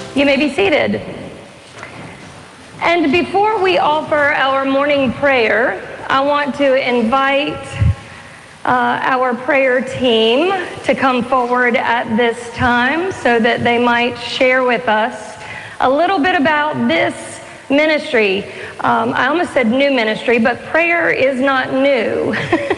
You may be seated. And before we offer our morning prayer, I want to invite our prayer team to come forward at this time so that they might share with us a little bit about this ministry. I almost said new ministry, but prayer is not new.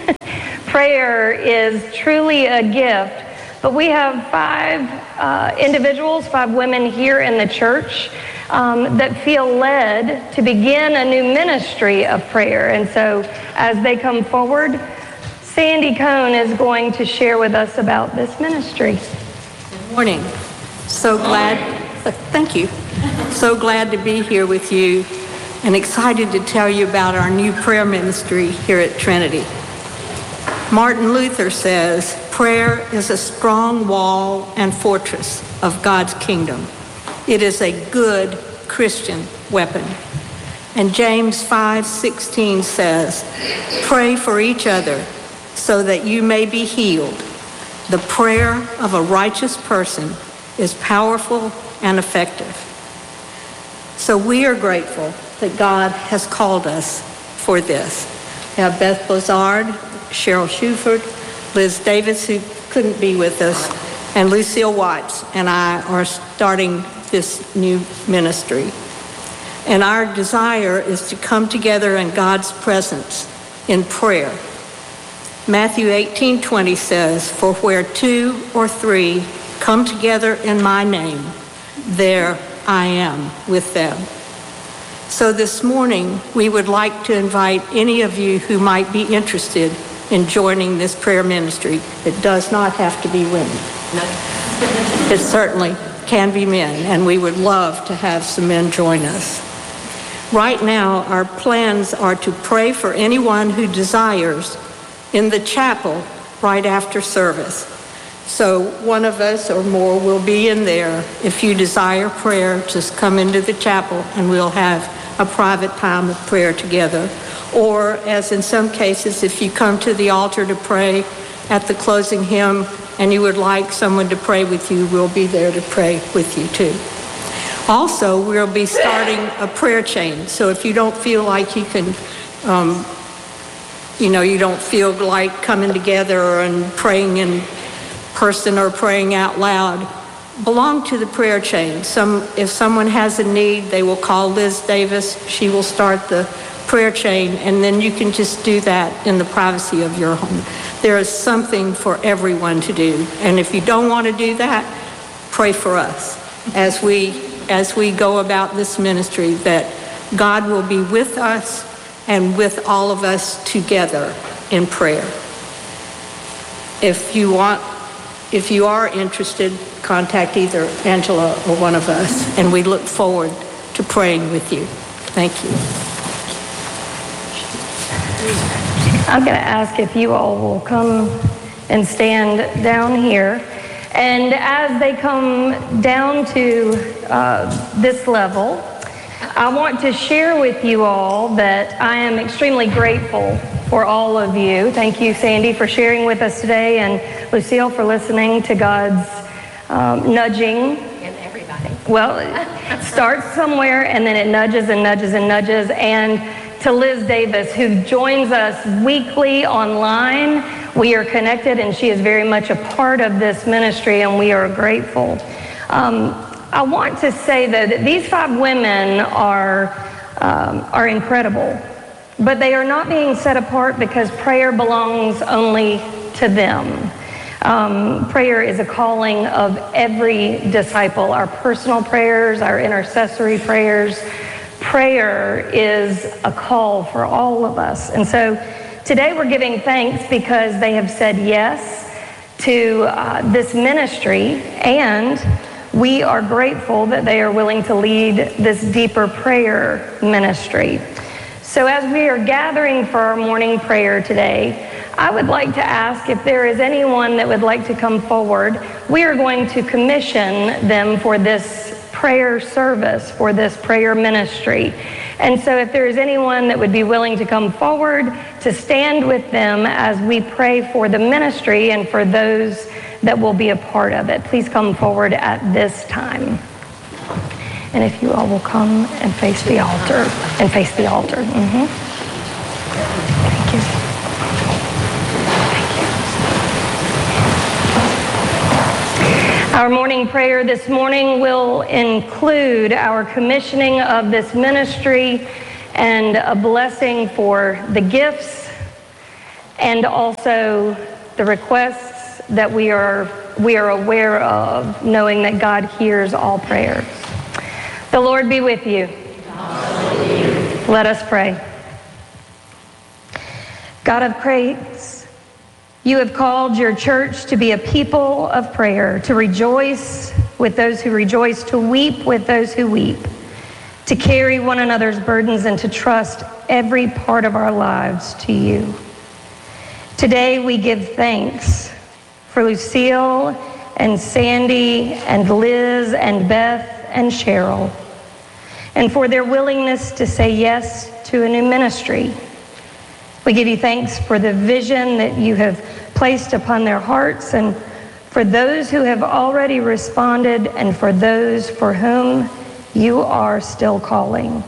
Prayer is truly a gift. But we have 5 individuals, 5 women here in the church that feel led to begin a new ministry of prayer. And so as they come forward, Sandy Cohn is going to share with us about this ministry. Good morning. So glad, thank you. So glad to be here with you and excited to tell you about our new prayer ministry here at Trinity. Martin Luther says, prayer is a strong wall and fortress of God's kingdom. It is a good Christian weapon. And James 5:16 says, pray for each other so that you may be healed. The prayer of a righteous person is powerful and effective. So we are grateful that God has called us for this. We have Beth Blizzard, Cheryl Shuford, Liz Davis, who couldn't be with us, and Lucille Watts and I are starting this new ministry. And our desire is to come together in God's presence in prayer. Matthew 18:20 says, for where 2 or 3 come together in my name, there I am with them. So this morning, we would like to invite any of you who might be interested in joining this prayer ministry. It does not have to be women. No. It certainly can be men, and we would love to have some men join us. Right now, our plans are to pray for anyone who desires in the chapel right after service. So one of us or more will be in there. If you desire prayer, just come into the chapel and we'll have a private time of prayer together. Or, as in some cases, if you come to the altar to pray at the closing hymn and you would like someone to pray with you, we'll be there to pray with you too. Also, we'll be starting a prayer chain. So if you don't feel like you can, you don't feel like coming together and praying in person or praying out loud, belong to the prayer chain. If someone has a need, they will call Liz Davis. She will start the prayer chain, and then you can just do that in the privacy of your home. There is something for everyone to do. And if you don't want to do that, pray for us as we go about this ministry, that God will be with us and with all of us together in prayer. If you are interested, contact either Angela or one of us, and we look forward to praying with you. Thank you. I'm going to ask if you all will come and stand down here. And as they come down to this level, I want to share with you all that I am extremely grateful for all of you. Thank you, Sandy, for sharing with us today, and Lucille for listening to God's nudging. And everybody. Well, it starts somewhere, and then it nudges and nudges and nudges. And to Liz Davis, who joins us weekly online. We are connected, and she is very much a part of this ministry, and we are grateful. I want to say, though, that these 5 women are incredible, but they are not being set apart because prayer belongs only to them. Prayer is a calling of every disciple. Our personal prayers, our intercessory prayers. Prayer is a call for all of us. And so today we're giving thanks because they have said yes to this ministry, and we are grateful that they are willing to lead this deeper prayer ministry. So as we are gathering for our morning prayer today, I would like to ask if there is anyone that would like to come forward. We are going to commission them for this prayer service, for this prayer ministry. And so if there is anyone that would be willing to come forward to stand with them as we pray for the ministry and for those that will be a part of it, please come forward at this time. And if you all will come and face the altar, Thank you. Our morning prayer this morning will include our commissioning of this ministry and a blessing for the gifts and also the requests that we are aware of, knowing that God hears all prayers. The Lord be with you. Let us pray. God of praise, you have called your church to be a people of prayer, to rejoice with those who rejoice, to weep with those who weep, to carry one another's burdens, and to trust every part of our lives to you. Today we give thanks for Lucille and Sandy and Liz and Beth and Cheryl, and for their willingness to say yes to a new ministry. We give you thanks for the vision that you have placed upon their hearts, and for those who have already responded, and for those for whom you are still calling.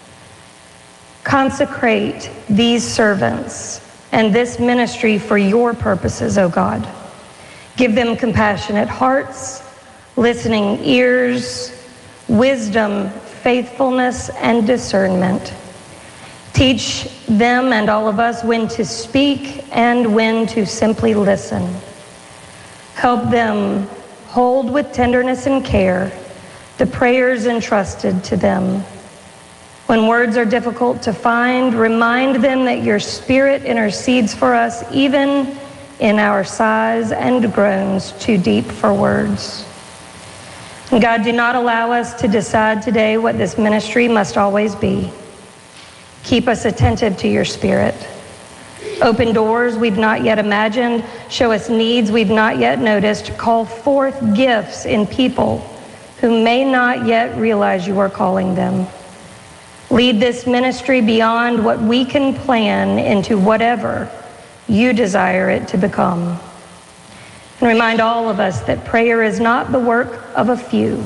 Consecrate these servants and this ministry for your purposes, O God. Give them compassionate hearts, listening ears, wisdom, faithfulness, and discernment. Teach them and all of us when to speak and when to simply listen. Help them hold with tenderness and care the prayers entrusted to them. When words are difficult to find, remind them that your Spirit intercedes for us even in our sighs and groans too deep for words. And God, do not allow us to decide today what this ministry must always be. Keep us attentive to your Spirit. Open doors we've not yet imagined. Show us needs we've not yet noticed. Call forth gifts in people who may not yet realize you are calling them. Lead this ministry beyond what we can plan into whatever you desire it to become. And remind all of us that prayer is not the work of a few.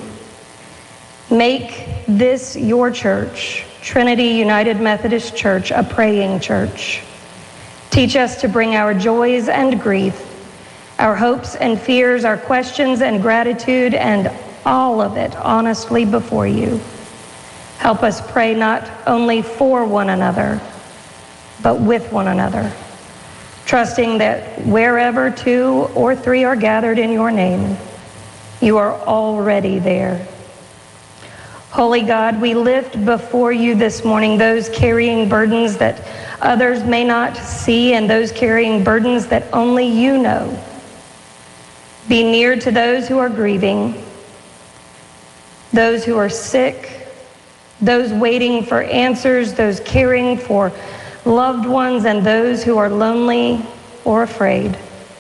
Make this your church, Trinity United Methodist Church, a praying church. Teach us to bring our joys and grief, our hopes and fears, our questions and gratitude, and all of it honestly before you. Help us pray not only for one another, but with one another, trusting that wherever 2 or 3 are gathered in your name, you are already there. Holy God, we lift before you this morning those carrying burdens that others may not see, and those carrying burdens that only you know. Be near to those who are grieving, those who are sick, those waiting for answers, those caring for loved ones, and those who are lonely or afraid.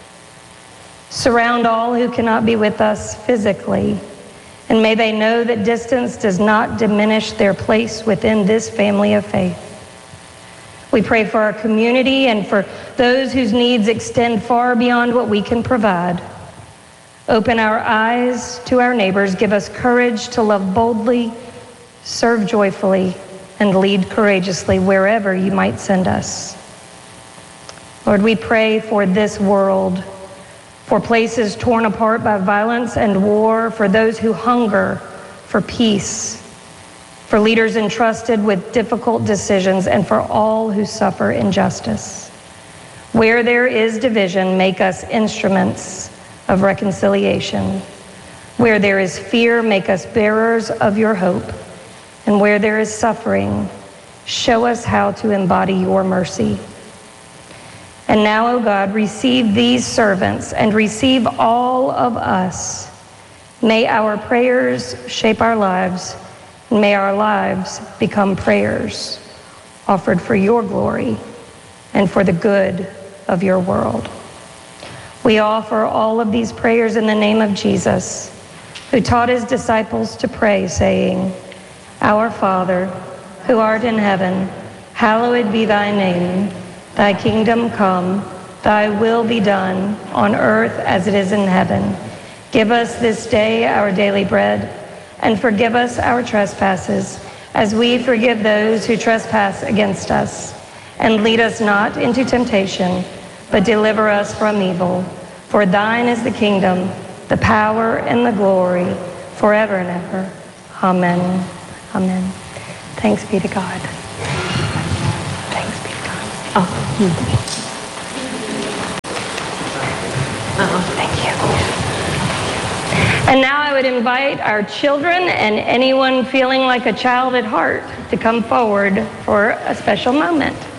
Surround all who cannot be with us physically, and may they know that distance does not diminish their place within this family of faith. We pray for our community and for those whose needs extend far beyond what we can provide. Open our eyes to our neighbors. Give us courage to love boldly, serve joyfully, and lead courageously wherever you might send us. Lord, we pray for this world, for places torn apart by violence and war, for those who hunger for peace, for leaders entrusted with difficult decisions, and for all who suffer injustice. Where there is division, make us instruments of reconciliation. Where there is fear, make us bearers of your hope. And where there is suffering, show us how to embody your mercy. And now, O God, receive these servants and receive all of us. May our prayers shape our lives, and may our lives become prayers offered for your glory and for the good of your world. We offer all of these prayers in the name of Jesus, who taught his disciples to pray, saying, Our Father, who art in heaven, hallowed be thy name. Thy kingdom come, thy will be done on earth as it is in heaven. Give us this day our daily bread, and forgive us our trespasses, as we forgive those who trespass against us. And lead us not into temptation, but deliver us from evil. For thine is the kingdom, the power, and the glory, forever and ever. Amen. Amen. Thanks be to God. Thanks be to God. Thank you. And now I would invite our children and anyone feeling like a child at heart to come forward for a special moment.